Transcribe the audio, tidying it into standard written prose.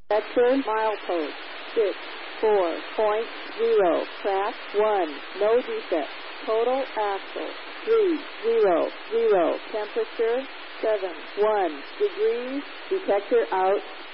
Vector milepost 64.0, crack 1, no defect. Total axle 300, temperature 71 degrees, detector out.